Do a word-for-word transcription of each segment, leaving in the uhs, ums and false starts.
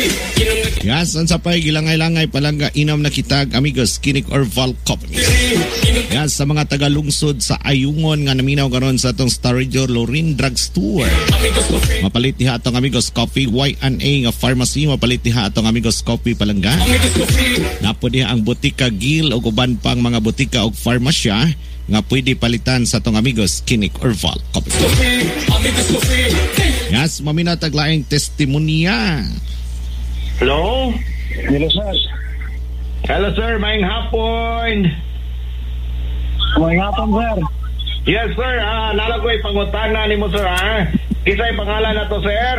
Yes, ang sapay gilangay-langay palangga inom na kitag amigos Kinik Orval Coffee. Yes, sa mga tagalungsod sa Ayungon nga naminaw karon sa atong Star Radio Lorin Drugstore. Mapalit diha atong amigos Coffee Y and A nga pharmacy, mapalit diha atong amigos Coffee palangga. Napo diha ang Botika Gil ug uban pang mga botika ug farmasya nga pwede palitan sa atong amigos Kinik Orval Coffee. Yes, mamina taglaing testimonya. Hello? Hello, sir. Hello, sir. Maayong hapon. Maayong hapon, sir. Yes, sir. Ah, nalagoy pangutana ni mo, sir, ha? Kisa'y pangalan na to, sir?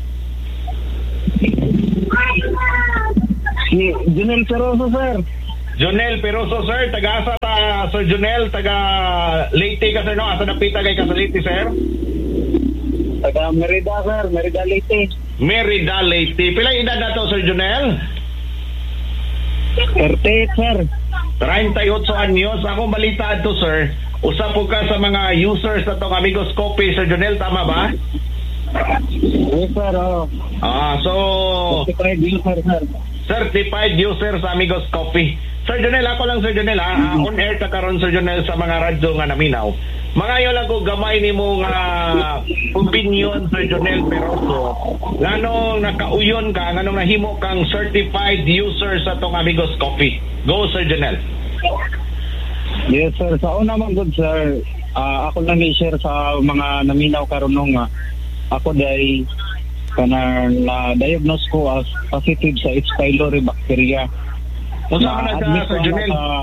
Si Junel Peroso, sir. Junel Peroso, sir. Taga-asa ta, Sir Junel. Taga Leyte ka, sir, no? Asa napita kay ka sa Leyte, sir? Taga Merida, sir. Merida, Leyte. Merida, Leyte. Pila edad na to, Sir Junel? thirty-eight, sir. thirty-eight anyos. Akong balita to, sir. Usa po ka sa mga users na tong Amigos Coffee, Sir Junel. Tama ba? Yes, sir. Oh. Ah, so... Certified user, sir. Certified user sa Amigos Coffee. Sir Junel, ako lang, Sir Junel, ha? Uh, on air ta karon, Sir Junel, sa mga radyo nga naminaw. Mga yun lang ko gamay ni mong uh, opinion, Sir Junel Peroso. Nganong nakauyon ka, nganong nahimo kang certified user sa tong Amigos Coffee. Go, Sir Junel. Yes, sir. Sa una man, good, sir. Uh, ako lang i-share sa mga naminaw karon nung uh, ako day kana na-diagnose ko as positive sa H. pylori bacteria. Unsa ka na sa Sir Junel? Uh,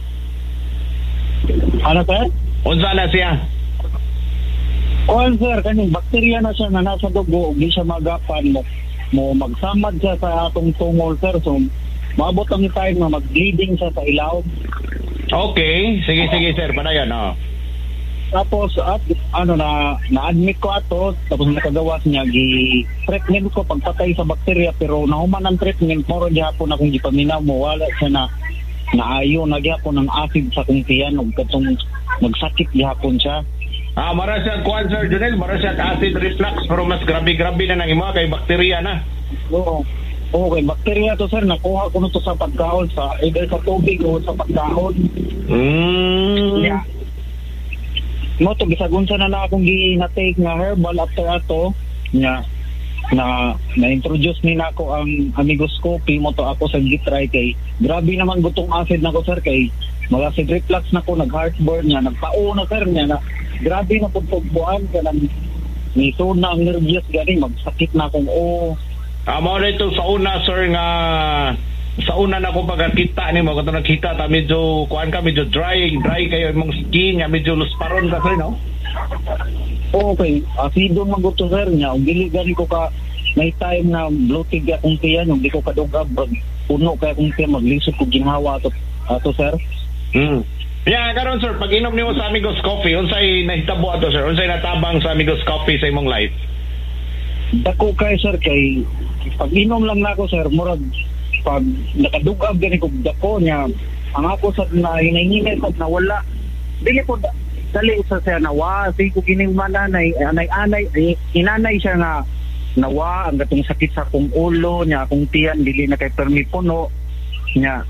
ano, sir? Unsa na siya? Oh, sir, kanyang bakterya na siya na nasa dugo, hindi siya magapan mo, mo magsamad siya sa atong tungol, sir. So, maabot ang time na mag-bleeding siya sa ilaw. Okay, sige, sige, sir. Panayan, oh. Tapos, at, ano na, na-admit ko ato, tapos nakagawas niya, gi-treatment ko pagpatay sa bakterya, pero nahuman ang treatment, moro gihapon akong gipaminaw mo, wala siya na naayo na gihapon ng acid sa kong tiyan, ug katong nagsakit gihapon siya. Ah, mara siya kuan, Sir Junel, mara siya acid reflux, pero mas grabe-grabe na nang imo kay bakterya na. Oo. Oo, kay bakterya to, sir, nakuha ko nito sa pagkaon, sa either sa tubig o sa pagkaon. Mm. Yeah. Mo to bisagun sa na na akong gi-take nga herbal after ato nya na na-introduce ni nako ang Amigos Coffee mo to ako sa gitry kay grabe naman gutong acid nako, sir, kay mag-acid reflux nako, nag-heartburn niya, nagpao na, sir, niya na grabe na pagpugbuan ka ng ni na ang nervyos gani, magsakit na akong o. Ah, mo rito sa una, sir, nga sa una na ko pagkita ni mo, kato nakita ta medyo kuan ka, medyo dry, dry kayo imong skin, nga medyo lusparon ka, sir, no? Okay, asido maguto, sir, niya, ug dili gani ko ka may time na bloated akong tiyan, ug di ko kadugab, puno kay akong tiyan, maglisod ko ginhawa ato, ato, sir. Hmm. Yeah, karon, sir, pag inom nimo sa Amigos Coffee, unsay nahitabo ato, sir? Unsay natabang sa Amigos Coffee sa imong life? Dako kay, sir, kay pag inom lang nako, sir, murag pag nakadugab gani ko dako niya, ang ako sa na hinahinay sa nawala, dili ko dali sa siya nawa, sige ko gining mananay, anay-anay, inanay siya nga nawa, ang gatong sakit sa akong ulo niya, akong tiyan, dili na kay permi puno niya,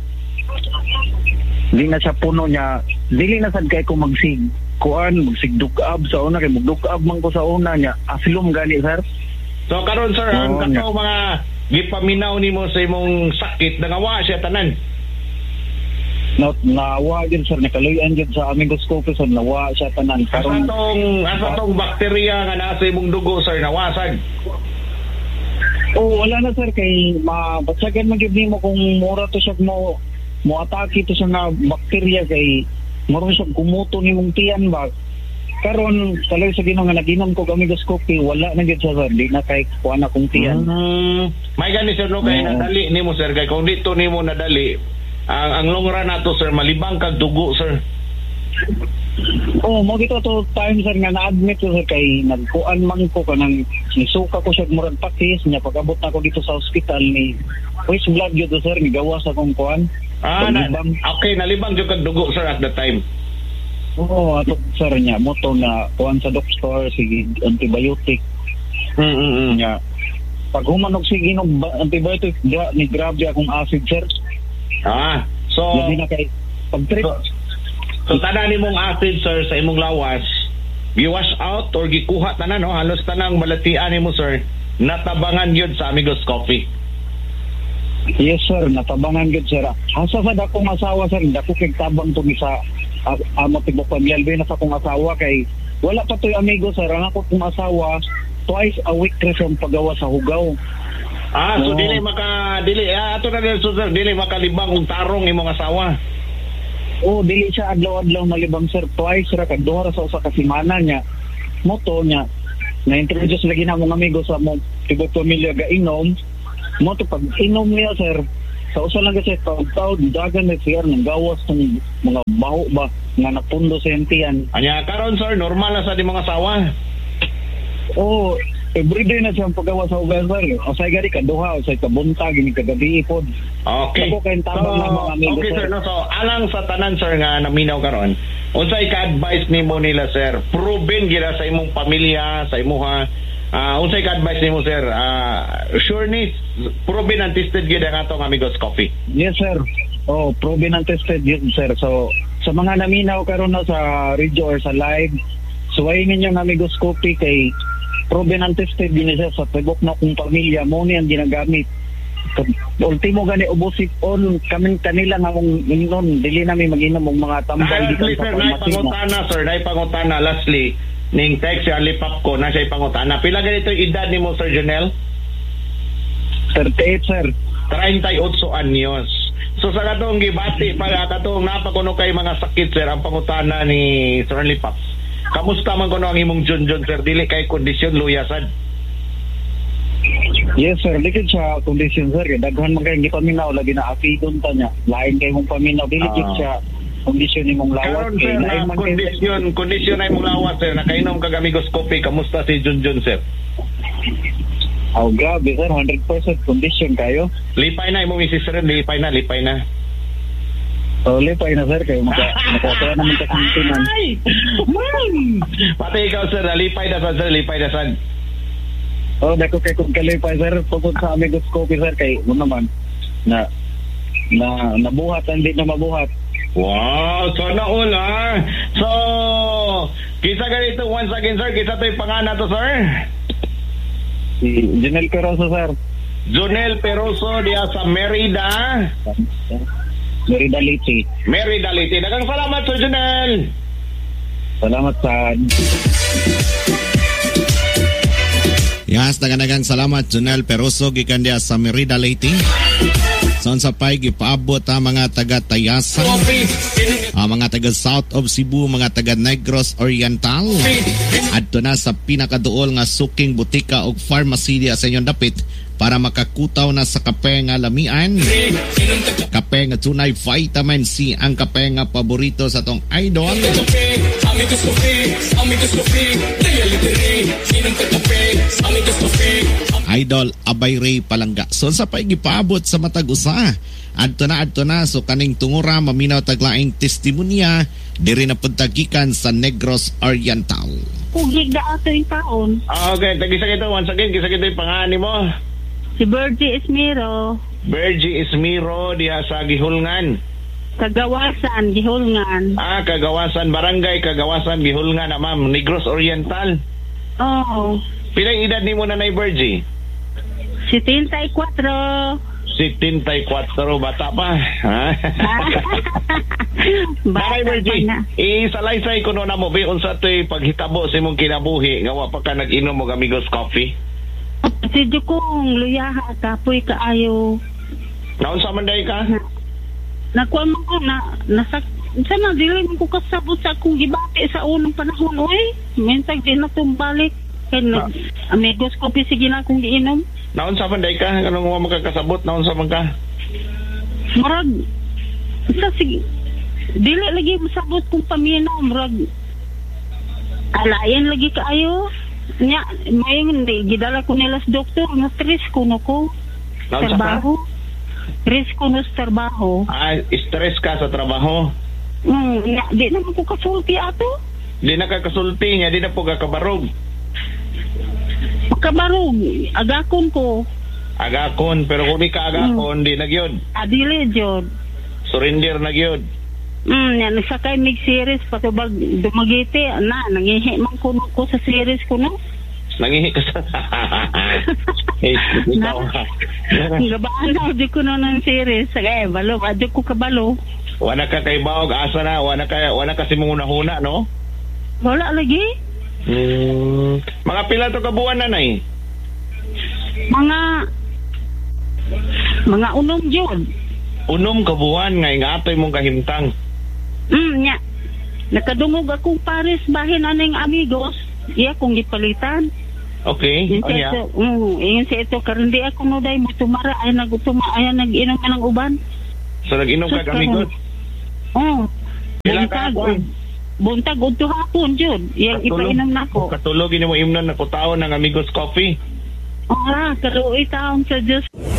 dili na siya puno niya, dili na sad kay ko magsig kuan, magsig dugab sa una, kay magdugab man ko sa una niya, asilom gani, sir. So karon, sir, ang kato mga gipaminaw nimo sa imong sakit, nangawa siya tanan? Na nawa din, sir, nakaluyan din sa Amigos Coffee, sir, nawa siya tanan. Karon asa tong asa tong bakterya nga nasa imong dugo, sir, nawasag? Oh, wala na, sir, kay mabasyagan man gyud nimo kung mura to siya mo mo atake to siya nga bakterya, kay mura siya kumuto nimong tiyan ba. Karon kalay sa Ginoo nga naginom ko Amigos Coffee, wala na gyud siya, sir, di na kay kuan akong tiyan. Mm, may gani, sir, no, kay uh, nadali nimo, sir, kay kung dito nimo nadali ang ang long run nato, sir, malibang kag dugo, sir. Oh, mo gito to time, sir, nga na-admit ko, sir, kay nagkuan man ko kanang nisuka ko siya murag pakis niya, pag-abot na ko dito sa hospital ni which blood yun to, sir, nigawas akong kuan. Ah, na, okay, nalibang yung kag dugo, sir, at the time. Oo, oh, ato, sir, niya moto na kuan sa doktor, sige, antibiotic. Mm-mm. Niya pag humanog sige ng antibiotic, di- ni grabe akong acid, sir. Ah, so Labi na kay pag-trip. so, so tanan nimong acid sir sa imong lawas, gi-wash out or gikuha tanan no, halos tanang balatian nimo sir, natabangan yun sa Amigos Coffee. Yes, sir. Natabangan gud, sir. Asa sa dakong asawa, sir, dako kay tabang to sa uh, amo tibok pamilya na sa akong asawa kay wala pa to'y amigo, sir. Ang ako kong asawa twice a week ra siyang pagawa sa hugaw. Ah, so Oo. dili maka dili ah, ato na din so, sir, dili makalibang og tarong imong asawa. Oh, dili siya adlaw-adlaw malibang, sir. Twice ra kag duha ra sa usa ka semana niya. Moto niya na-introduce lagi na mong amigo sa mong tibok pamilya ga inom. Moto pag inom niya, sir, sa usa lang kasi taw-taw dagan na siya ng gawas ng mga baho ba nga napundo sa entian. Anya karon sir, normal na sa di mga asawa. Oh, everyday na siyang paggawa sa ugal, sir. O say gari kaduha, o say kabuntag, ini kagabi ipod. Okay. Ako kayong tabang na mga amigo, okay, sir. sir. No, so, alang sa tanan, sir, nga naminaw karon, unsay ka-advise nimo nila, sir? Proven gira sa imong pamilya, sa imuha. Ah, unsay ka-advise nimo, sir? Ah, sure ni proven and tested gid ang atong Amigos Coffee. Yes, sir. Oh, proven and tested yun, sir. So, sa mga naminaw karon na sa radio or sa live, suwayin ninyo ng Amigos Coffee kay proven and tested din siya sa tibok na kong pamilya mo ni ang ginagamit. Ultimo gani ubosip on kami kanila nga mong inon dili namin mag-inom og mga tambal Ah, dito lastly, sa sir, farmacy na. naipangutana, sir, naipangutana, lastly, ning text si Alipap ko, na siya ipangutana. Pila ganito yung edad ni mo, Sir Jonel? thirty-eight, sir. thirty-eight anyos. So sa katong gibati, para katong napakuno kay mga sakit, sir, ang pangutana ni Sir Alipap. Kamusta man kuno ang imong Junjun, sir? Dili kay kondisyon luyasan. Yes, sir. Likid sa kondisyon, sir. Daghan man kayong gipaminaw lagi na afidon ta niya. Lain kay mong paminaw, likid Ah. sa kondisyon ni mong lawas Karon, kay sir, lain na man kay kondisyon, kondisyon na imong lawas, sir. Nakainom kag Amigos Coffee. Kamusta si Junjun, sir? Oh, grabe, sir. one hundred percent kondisyon kayo. Lipay na imong misis, sir. Lipay na, lipay na. So, lipay na, sir. Kayo maka, makakaya naman sa kantinan. Ay! Man! Pati ikaw, sir, lipay na, sir, lipay na, sir. Oh, dako kay kung kalipay, sir. Tungkol sa Amigos Coffee, sir. Kay, mo naman, na, na, nabuhat, hindi na mabuhat. Wow, sana all, ah. So, kisa ganito, once again, sir, kisa to yung pangana to, sir. Si Janelle Peroso, sir. Jonel Peroso, diya sa Merida. Merida Liti. Merida Liti. Dagang salamat, Sir Jonel. Salamat sa... Yes, dagan-dagan salamat Jonel Peroso gikan diya sa Merida Leyte. Son sa pay gipaabot ang mga taga Tayasan, ang mga taga South of Cebu, mga taga Negros Oriental. Adto na sa pinakaduol nga suking butika og pharmacy diya sa inyong dapit para makakutaw na sa kape nga lamian. Kape nga tunay vitamin C, ang kape nga paborito sa tong idol. Idol Abay Ray Palangga. So sa paigipaabot sa matag usa. Adto na adto na so kaning tungura maminaw taglaing testimonya diri na puntagikan sa Negros Oriental. Pugig na ato yung taon. Ah, okay, tagisa kito, once again, kisa kito yung pangani mo. Si Bergie Esmero, Bergie Ismiro, diya sa Gihulngan. Kagawasan, Gihulngan. Ah, Kagawasan, Barangay Kagawasan, Gihulngan na, ma'am. Negros Oriental. Oo. Pila edad ni mo na na Bergie? seventy-four. seventy-four, bata pa. Ha? Nanay Bata Bergie, pa na. isalaysay ko no na mo, biyon sa to'y paghitabo sa imong kinabuhi, nga wa pa ka nag-inom mo Amigos Coffee. Si Jukong, luyaha, kapoy kaayo. Naon sa manday ka? Nakuha mo ko na, nasak, sana dili mo ko kasabot sa akong gibati sa unang panahon, oy. Mintag di na tumbalik. Kaya na, Amigos Coffee, sige na akong giinom. Naon sa manday ka? Anong mo makakasabot? Naon sa man ka? Marag, sa sige, dili lagi masabot kong paminaw, marag, alayan lagi kaayo. Nya, may hindi, gidala ko nila sa doktor, na stress ko no ko. Naon sa ka? Trabaho. Stress ko no sa trabaho. Ah, stress ka sa trabaho. Hmm, nya, di naman ko kasulti ato. Di na ka kasulti niya, di na po ka kabarog. Kabarog, agakon ko. Agakon, pero kung di ka agakon, di nagyod. Adili, Jod. Surrender nagyod. Hmm, yan, sakay mig series, patubag dumagiti, na, nangihi man kuno ko sa series ko, no? Nangihi ka sa... Eh, ikaw ha. Gabaan na, di ko na ng series. Sagay, balo, adyo ko kabalo. Wala ka kay Baog, asa na, wala ka, wala kasi mong huna, no? Wala lagi. Hmm, mga pila to kabuan na, nay? Mga, mga unom, Jod. Unom kabuan, nga ingatoy mong kahimtang. Hmm, nya. Nakadungog akong Paris bahin aning amigos. Iya kong gipalitan. Okay, Yun oh si yeah. ito, mm, yun si ito, karundi ako no day, mo tumara, ay nagutuma, ay nag-inom ka ng uban. So nag-inom ka Sus, amigos? Oo. Pila Buntag, ka hapon? buntag, udto hapon, Jud. Yang ipainom na ko. Katulogin mo imnon na kutaon ng Amigos Coffee. Oo, karuoy taon sa Diyos.